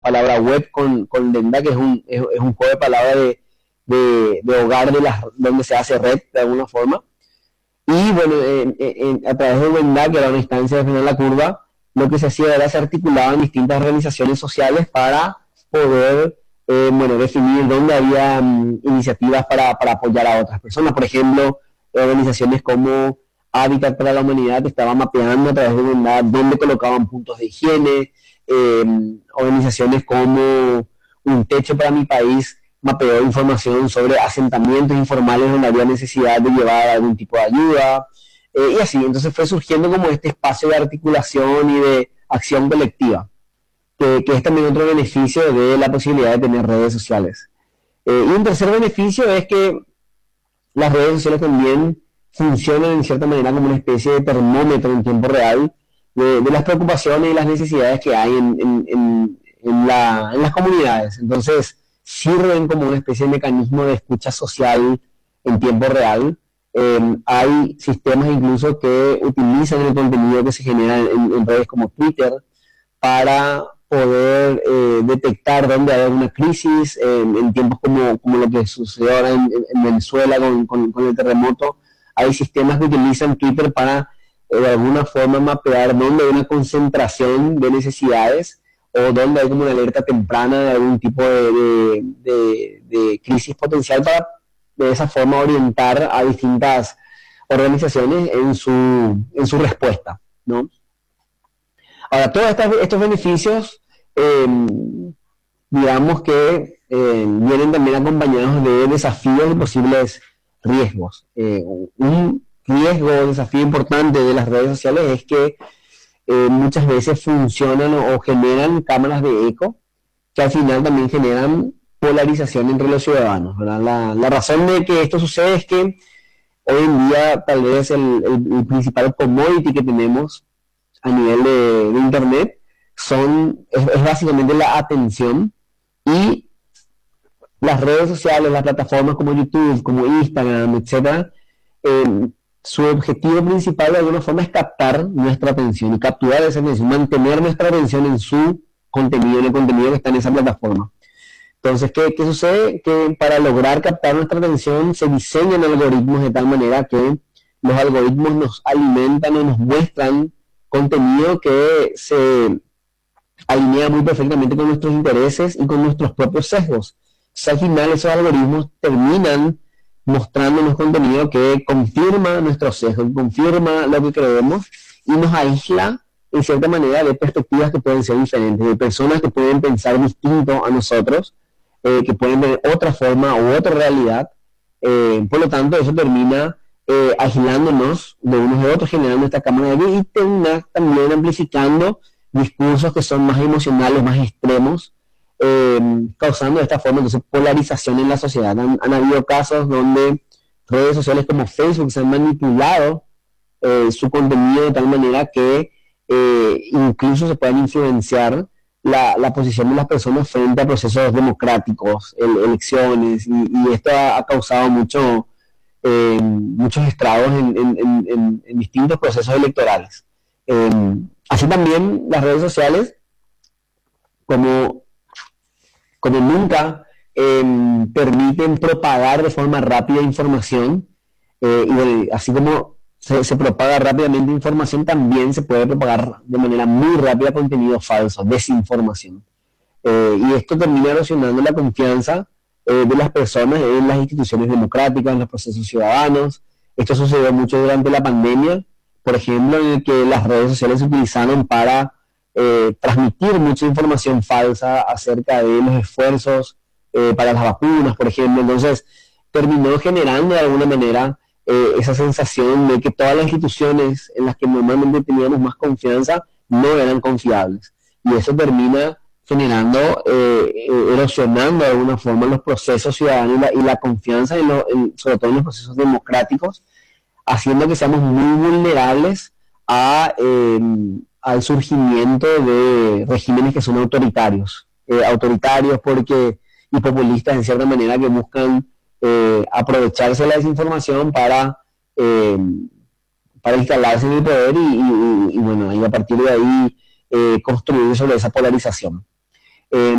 palabra web con lenda, que es un juego de palabras de hogar donde se hace red de alguna forma. Y bueno, a través de Wenda, que era una instancia de frenar la curva, lo que se hacía era se articulaban distintas organizaciones sociales para poder definir dónde había iniciativas para apoyar a otras personas. Por ejemplo, organizaciones como Hábitat para la Humanidad estaban mapeando a través de Wenda dónde colocaban puntos de higiene. Organizaciones como Un Techo para Mi País mapeó información sobre asentamientos informales donde había necesidad de llevar algún tipo de ayuda, y así. Entonces fue surgiendo como este espacio de articulación y de acción colectiva, que es también otro beneficio de la posibilidad de tener redes sociales. Y un tercer beneficio es que las redes sociales también funcionan en cierta manera como una especie de termómetro en tiempo real de las preocupaciones y las necesidades que hay en las comunidades. Entonces, sirven como una especie de mecanismo de escucha social en tiempo real. Hay sistemas incluso que utilizan el contenido que se genera en redes como Twitter para poder detectar dónde hay una crisis, en tiempos como lo que sucedió ahora en Venezuela con el terremoto. Hay sistemas que utilizan Twitter para de alguna forma mapear dónde hay una concentración de necesidades o donde hay como una alerta temprana de algún tipo de crisis potencial, para de esa forma orientar a distintas organizaciones en su respuesta, ¿no? Ahora, todos estos beneficios, digamos que vienen también acompañados de desafíos y posibles riesgos. Un riesgo o desafío importante de las redes sociales es que muchas veces funcionan o generan cámaras de eco que al final también generan polarización entre los ciudadanos, ¿verdad? La razón de que esto sucede es que hoy en día tal vez el principal commodity que tenemos a nivel de Internet es básicamente la atención, y las redes sociales, las plataformas como YouTube, como Instagram, etcétera, su objetivo principal de alguna forma es captar nuestra atención y capturar esa atención, mantener nuestra atención en su contenido, en el contenido que está en esa plataforma. Entonces, ¿qué sucede? Que para lograr captar nuestra atención se diseñan algoritmos de tal manera que los algoritmos nos alimentan o nos muestran contenido que se alinea muy perfectamente con nuestros intereses y con nuestros propios sesgos. O sea, al final esos algoritmos terminan mostrándonos contenido que confirma nuestros sesgos, confirma lo que creemos y nos aísla en cierta manera de perspectivas que pueden ser diferentes, de personas que pueden pensar distinto a nosotros, que pueden ver otra forma u otra realidad. Por lo tanto, eso termina aislándonos de unos de otros, generando esta cámara de eco, y termina también amplificando discursos que son más emocionales, más extremos, causando de esta forma entonces polarización en la sociedad. Han habido casos donde redes sociales como Facebook se han manipulado su contenido de tal manera que incluso se pueden influenciar la posición de las personas frente a procesos democráticos, elecciones, y esto ha causado muchos estragos en distintos procesos electorales. Así también las redes sociales, como nunca, permiten propagar de forma rápida información, y bueno, así como se propaga rápidamente información, también se puede propagar de manera muy rápida contenido falso, desinformación. Y esto termina erosionando la confianza de las personas en las instituciones democráticas, en los procesos ciudadanos. Esto sucedió mucho durante la pandemia, por ejemplo, en el que las redes sociales se utilizaron para transmitir mucha información falsa acerca de los esfuerzos para las vacunas, por ejemplo. Entonces, terminó generando de alguna manera esa sensación de que todas las instituciones en las que normalmente teníamos más confianza no eran confiables. Y eso termina generando, erosionando de alguna forma los procesos ciudadanos y la confianza, sobre todo en los procesos democráticos, haciendo que seamos muy vulnerables al surgimiento de regímenes que son autoritarios y populistas en cierta manera, que buscan aprovecharse de la desinformación para instalarse en el poder y bueno, y a partir de ahí construir sobre esa polarización.